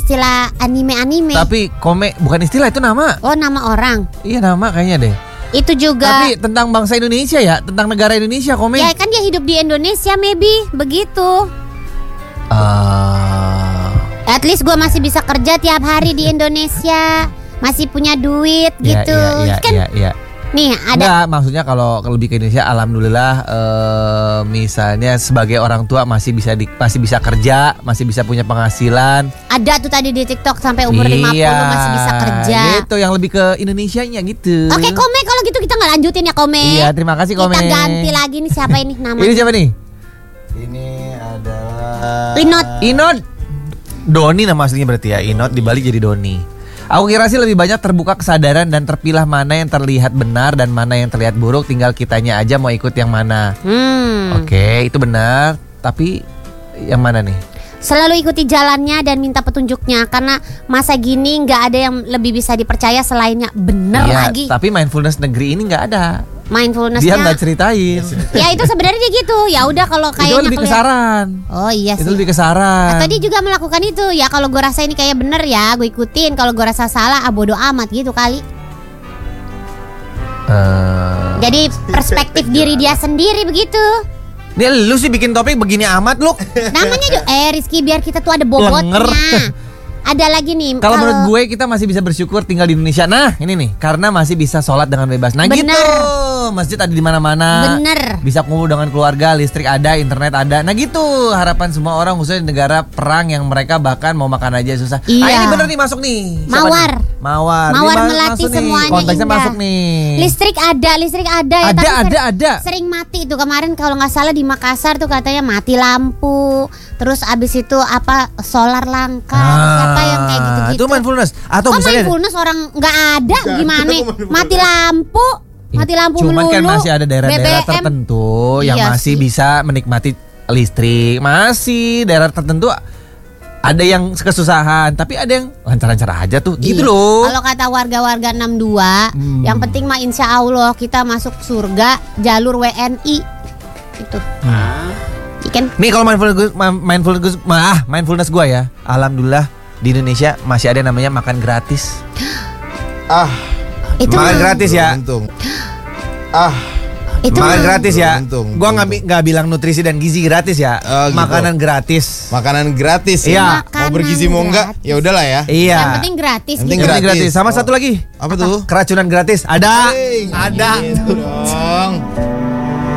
istilah anime-anime. Tapi kome bukan istilah, itu nama. Oh, nama orang. Iya, nama kayaknya deh. Itu juga. Tapi tentang bangsa Indonesia ya, tentang negara Indonesia kome. Ya kan dia hidup di Indonesia, maybe begitu. At least gue masih bisa kerja tiap hari di Indonesia, masih punya duit gitu. Iya. Nih ada. Enggak, maksudnya kalau lebih ke Indonesia, alhamdulillah, misalnya sebagai orang tua masih bisa kerja, masih bisa punya penghasilan. Ada tuh tadi di TikTok sampai umur 50 masih bisa kerja. Gitu, yang lebih ke Indonesianya gitu. Oke, Kome, kalau gitu kita nggak lanjutin ya, Kome. Iya, terima kasih Kome. Kita ganti lagi nih, siapa ini namanya? Ini siapa nih? Ini adalah Inot. Doni nama aslinya berarti ya. Inot dibalik jadi Doni. Aku kira sih lebih banyak terbuka kesadaran dan terpilah mana yang terlihat benar dan mana yang terlihat buruk. Tinggal kitanya aja mau ikut yang mana. Oke, itu benar. Tapi yang mana nih? Selalu ikuti jalannya dan minta petunjuknya. Karena masa gini nggak ada yang lebih bisa dipercaya selainnya. Bener lagi. Tapi mindfulness negeri ini nggak ada. Mindfulnessnya Dia nggak ceritain. Ya itu sebenarnya dia gitu. Ya udah kalau kayaknya itu lebih kesaran. Oh iya sih. Itu lebih kesaran. Atau dia juga melakukan itu. Ya kalau gue rasa ini kayak bener ya, gue ikutin. Kalau gue rasa salah, bodo amat gitu kali. Jadi perspektif diri dia sendiri begitu. Ini lu sih bikin topik begini amat lu. Namanya Rizky, biar kita tuh ada bobotnya. Ada lagi nih. Kalau menurut gue kita masih bisa bersyukur tinggal di Indonesia. Nah ini nih, karena masih bisa sholat dengan bebas. Nah bener. gitu. Masjid ada di mana-mana. Bener. Bisa kumpul dengan keluarga, listrik ada, internet ada. Nah gitu harapan semua orang, khususnya di negara perang yang mereka bahkan mau makan aja susah. Iya. Ini bener nih, masuk nih. Mawar. Nih? Mawar Melati semuanya konteksnya indah. masuk nih. Listrik ada ya. Ada. Sering mati tuh kemarin kalau nggak salah di Makassar tuh katanya mati lampu. Terus abis itu solar langka. Siapa yang kayak gitu-gitu. Itu mindfulness. Atau misalnya mindfulness orang nggak ada gimana? Mati lampu. Mati lampu cuman melulu. Kan masih ada daerah-daerah BBM. tertentu yang masih bisa menikmati listrik. Masih daerah tertentu ada yang kesusahan, tapi ada yang lancar-lancar aja tuh. Gitu loh. Kalau kata warga-warga 62, yang penting mah insya Allah kita masuk surga jalur WNI. Itu. Ikan. Nih kalau mindfulness gue ya, alhamdulillah di Indonesia masih ada yang namanya makan gratis. Itu makan gratis ya. Itu makan gratis ya. Gua nggak bilang nutrisi dan gizi gratis ya. Gitu. Makanan gratis. Makanan gratis ya. Mau bergizi mau enggak? Ya udahlah ya. Iya. Yang penting gratis. Yang penting Gratis. Gratis. Sama satu lagi. Apa tuh? Keracunan gratis. Ada. Gitu dong.